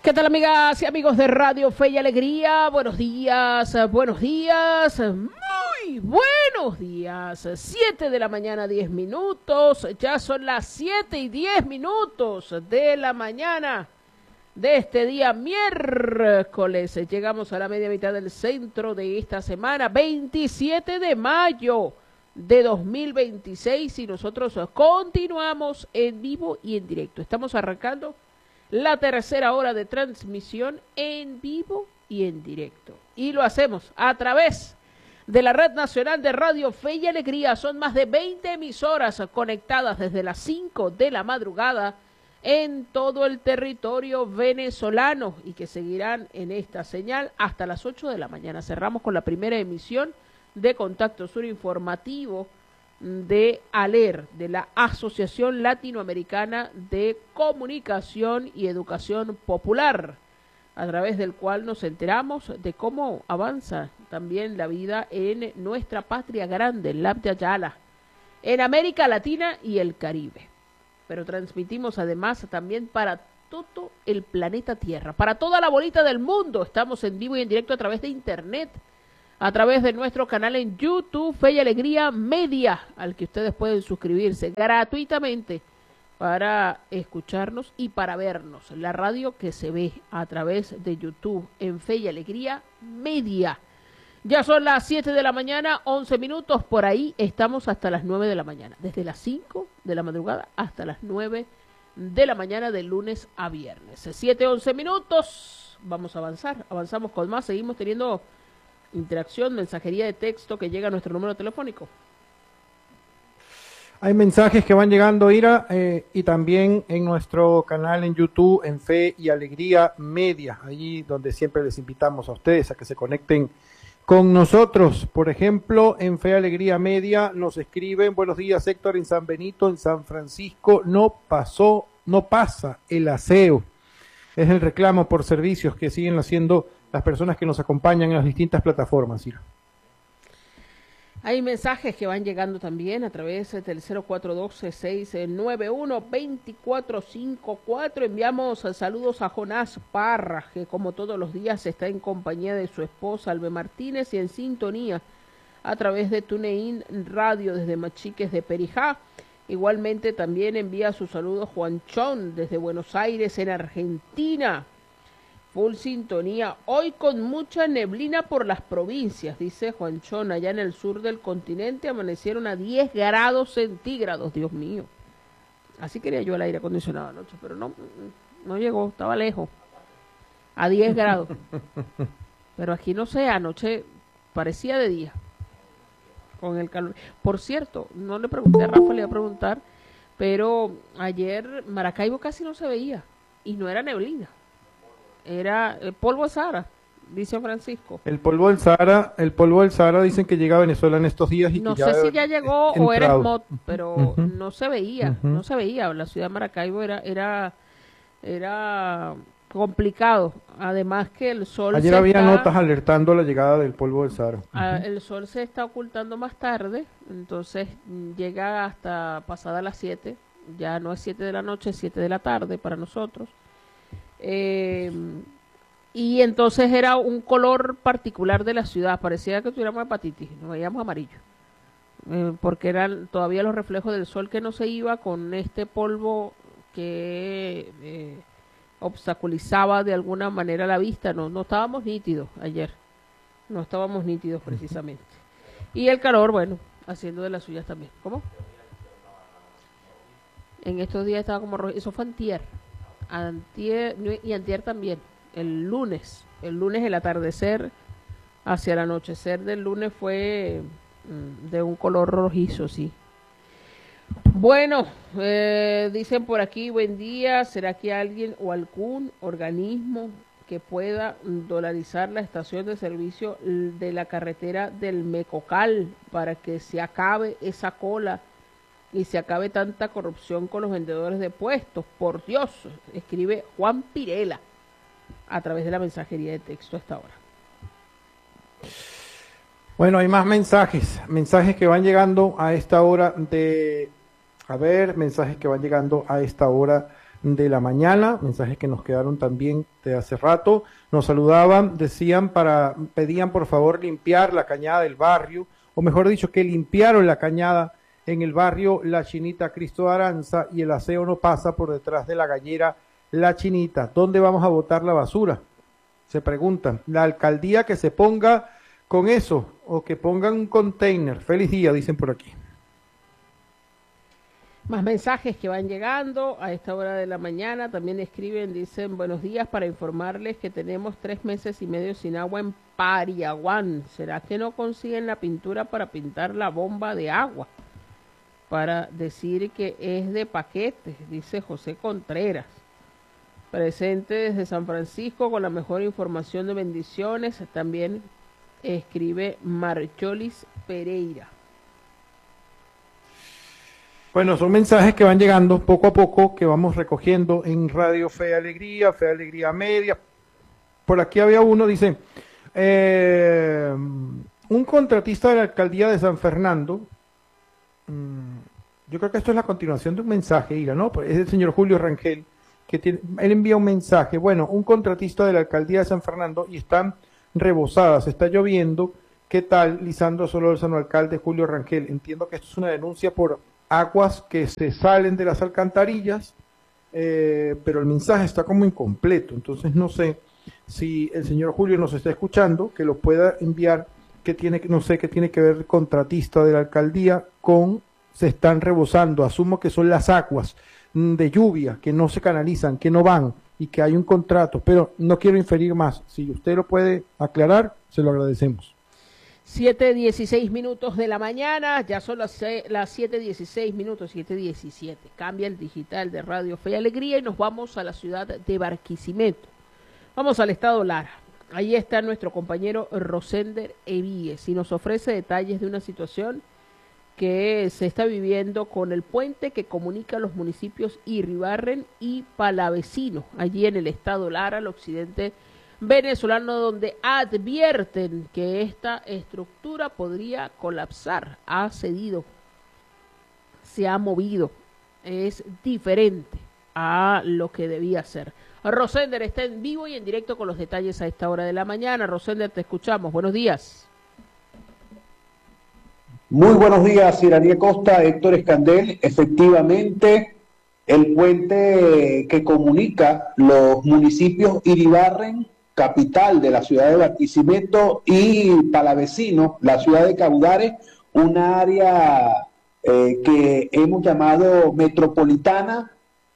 ¿Qué tal, amigas y amigos de Radio Fe y Alegría? Buenos días, muy buenos días. 7 de la mañana, 10 minutos. Ya son las 7:10 de la mañana de este día miércoles. Llegamos a la media mitad del centro de esta semana, 27 de mayo de 2026, y nosotros continuamos en vivo y en directo. Estamos arrancando la tercera hora de transmisión en vivo y en directo. Y lo hacemos a través de la Red Nacional de Radio Fe y Alegría. Son más de 20 emisoras conectadas desde las 5 de la madrugada en todo el territorio venezolano y que seguirán en esta señal hasta las 8 de la mañana. Cerramos con la primera emisión de Contacto Sur Informativo de ALER, de la Asociación Latinoamericana de Comunicación y Educación Popular, a través del cual nos enteramos de cómo avanza también la vida en nuestra patria grande, la Yala, en América Latina y el Caribe. Pero transmitimos además también para todo el planeta Tierra, para toda la bolita del mundo. Estamos en vivo y en directo a través de Internet, a través de nuestro canal en YouTube, Fe y Alegría Media, al que ustedes pueden suscribirse gratuitamente para escucharnos y para vernos. La radio que se ve a través de YouTube en Fe y Alegría Media. Ya son las 7 de la mañana, 11 minutos, por ahí estamos hasta las 9 de la mañana, desde las 5 de la madrugada hasta las 9 de la mañana de lunes a viernes. 7:11 minutos, vamos a avanzar, avanzamos con más, seguimos teniendo interacción, mensajería de texto que llega a nuestro número telefónico. Hay mensajes que van llegando, Ira, y también en nuestro canal en YouTube, en Fe y Alegría Media, allí donde siempre les invitamos a ustedes a que se conecten con nosotros. Por ejemplo, en Fe y Alegría Media nos escriben: buenos días, Héctor, en San Benito, en San Francisco, no pasa el aseo. Es el reclamo por servicios que siguen haciendo las personas que nos acompañan en las distintas plataformas, Ira. Hay mensajes que van llegando también a través del 0412-691-2454. Enviamos saludos a Jonás Parra, que como todos los días está en compañía de su esposa Albe Martínez y en sintonía a través de TuneIn Radio desde Machiques de Perijá. Igualmente también envía sus saludos Juan Chón desde Buenos Aires, en Argentina. Full sintonía, hoy con mucha neblina por las provincias, dice Juanchón. Allá en el sur del continente amanecieron a 10 grados centígrados, Dios mío. Así quería yo el aire acondicionado anoche, pero no llegó, estaba lejos, a 10 grados. Pero aquí no sé, anoche parecía de día, con el calor. Por cierto, no le pregunté a Rafa, le iba a preguntar, pero ayer Maracaibo casi no se veía, y no era neblina. Era el polvo de Sahara, dice Francisco. El polvo del Sahara dicen que llega a Venezuela en estos días y no que ya sé si ya llegó o era smog, pero no se veía, no se veía. La ciudad de Maracaibo era complicado. Además que el sol ayer había notas alertando la llegada del polvo del Sahara. El sol se está ocultando más tarde, entonces llega hasta pasada las 7, ya no es 7 de la noche, es 7 de la tarde para nosotros. Y entonces era un color particular de la ciudad, parecía que tuviéramos hepatitis, nos veíamos amarillo, porque eran todavía los reflejos del sol que no se iba con este polvo que obstaculizaba de alguna manera la vista. No estábamos nítidos ayer, no estábamos nítidos precisamente, y el calor, bueno, haciendo de las suyas también. ¿Cómo? En estos días estaba como rojo, eso fue antier y antier también, el lunes el atardecer hacia el anochecer del lunes fue de un color rojizo, sí. Bueno, dicen por aquí, buen día, ¿será que alguien o algún organismo que pueda dolarizar la estación de servicio de la carretera del Mecocal para que se acabe esa cola y se acabe tanta corrupción con los vendedores de puestos? Por Dios, escribe Juan Pirela a través de la mensajería de texto a esta hora. Bueno, hay más mensajes que van llegando a esta hora mensajes que van llegando a esta hora de la mañana, mensajes que nos quedaron también de hace rato. Nos saludaban, pedían por favor limpiar la cañada del barrio, o mejor dicho, que limpiaron la cañada en el barrio La Chinita Cristo Aranza, y el aseo no pasa por detrás de la gallera La Chinita. ¿Dónde vamos a botar la basura? Se preguntan. La alcaldía que se ponga con eso, o que pongan un container. Feliz día, dicen por aquí. Más mensajes que van llegando a esta hora de la mañana. También escriben, dicen, buenos días, para informarles que tenemos 3 meses y medio sin agua en Pariaguán. ¿Será que no consiguen la pintura para pintar la bomba de agua? Para decir que es de paquetes, dice José Contreras. Presente desde San Francisco con la mejor información de bendiciones. También escribe Marcholis Pereira. Bueno, son mensajes que van llegando poco a poco, que vamos recogiendo en Radio Fe y Alegría Media. Por aquí había uno, dice, un contratista de la alcaldía de San Fernando, yo creo que esto es la continuación de un mensaje, Ira, ¿no? Es el señor Julio Rangel, él envía un mensaje. Bueno, un contratista de la alcaldía de San Fernando y están rebosadas, está lloviendo. ¿Qué tal, Lisandro Solórzano, alcalde Julio Rangel? Entiendo que esto es una denuncia por aguas que se salen de las alcantarillas, pero el mensaje está como incompleto, entonces no sé si el señor Julio nos está escuchando, que lo pueda enviar, no sé qué tiene que ver el contratista de la alcaldía con se están rebosando. Asumo que son las aguas de lluvia que no se canalizan, que no van, y que hay un contrato, pero no quiero inferir más. Si usted lo puede aclarar, se lo agradecemos. 7:16 de la mañana, ya son las 7:16, 7:17. Cambia el digital de Radio Fe y Alegría y nos vamos a la ciudad de Barquisimeto. Vamos al estado Lara. Ahí está nuestro compañero Rosender Evíes y nos ofrece detalles de una situación que se está viviendo con el puente que comunica los municipios Iribarren y Palavecino, allí en el estado Lara, al occidente venezolano, donde advierten que esta estructura podría colapsar. Ha cedido, se ha movido, es diferente a lo que debía ser. Rosender está en vivo y en directo con los detalles a esta hora de la mañana. Rosender, te escuchamos. Buenos días. Muy buenos días, Iraní Costa, Héctor Escandel. Efectivamente, el puente que comunica los municipios Iribarren, capital de la ciudad de Barquisimeto, y Palavecino, la ciudad de Caudares, una área que hemos llamado metropolitana,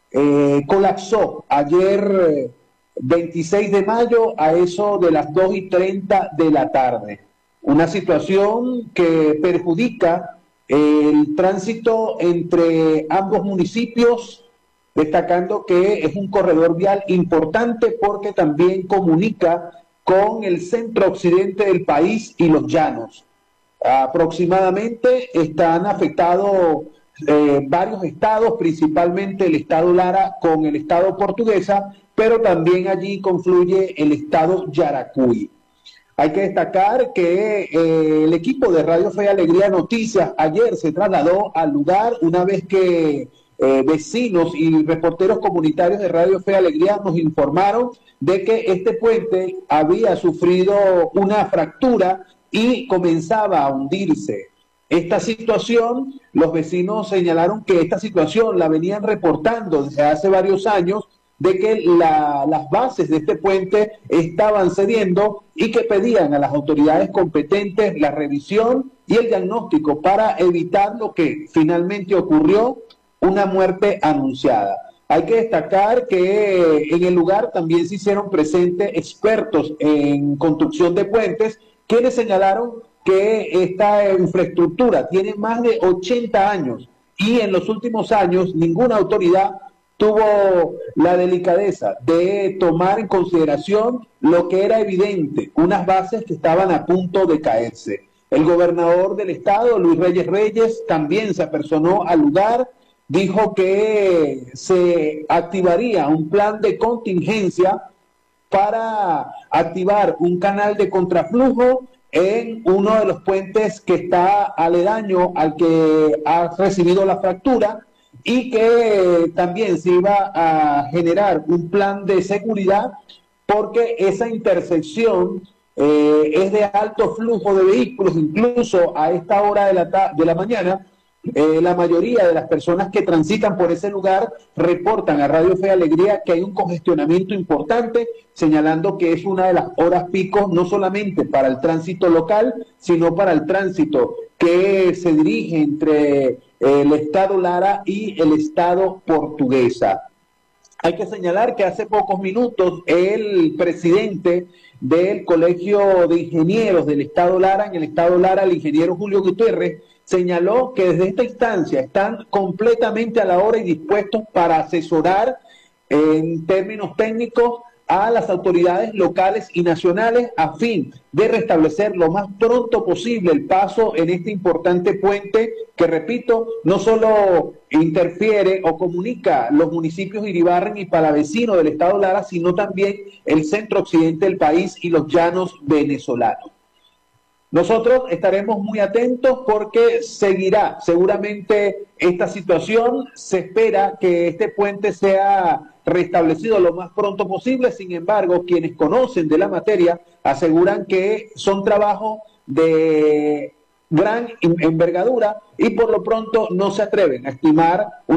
colapsó ayer 26 de mayo a eso de las 2:30 de la tarde. Una situación que perjudica el tránsito entre ambos municipios, destacando que es un corredor vial importante porque también comunica con el centro occidente del país y los llanos. Aproximadamente están afectados varios estados, principalmente el estado Lara con el estado Portuguesa, pero también allí confluye el estado Yaracuy. Hay que destacar que el equipo de Radio Fe y Alegría Noticias ayer se trasladó al lugar una vez que vecinos y reporteros comunitarios de Radio Fe y Alegría nos informaron de que este puente había sufrido una fractura y comenzaba a hundirse. Esta situación, los vecinos señalaron que esta situación la venían reportando desde hace varios años, de que las bases de este puente estaban cediendo y que pedían a las autoridades competentes la revisión y el diagnóstico para evitar lo que finalmente ocurrió, una muerte anunciada. Hay que destacar que en el lugar también se hicieron presentes expertos en construcción de puentes, quienes señalaron que esta infraestructura tiene más de 80 años y en los últimos años ninguna autoridad tuvo la delicadeza de tomar en consideración lo que era evidente, unas bases que estaban a punto de caerse. El gobernador del estado, Luis Reyes Reyes, también se apersonó al lugar, dijo que se activaría un plan de contingencia para activar un canal de contraflujo en uno de los puentes que está aledaño al que ha recibido la fractura, y que también se iba a generar un plan de seguridad porque esa intersección es de alto flujo de vehículos, incluso a esta hora de la mañana. La mayoría de las personas que transitan por ese lugar reportan a Radio Fe y Alegría que hay un congestionamiento importante, señalando que es una de las horas picos no solamente para el tránsito local, sino para el tránsito que se dirige entre el estado Lara y el estado Portuguesa. Hay que señalar que hace pocos minutos el presidente del Colegio de Ingenieros del estado Lara, en el estado Lara, el ingeniero Julio Gutiérrez, señaló que desde esta instancia están completamente a la hora y dispuestos para asesorar en términos técnicos a las autoridades locales y nacionales a fin de restablecer lo más pronto posible el paso en este importante puente que, repito, no solo interfiere o comunica los municipios Iribarren y Palavecino del estado Lara, sino también el centro occidente del país y los llanos venezolanos. Nosotros estaremos muy atentos porque seguirá seguramente esta situación. Se espera que este puente sea restablecido lo más pronto posible. Sin embargo, quienes conocen de la materia aseguran que son trabajos de gran envergadura y por lo pronto no se atreven a estimar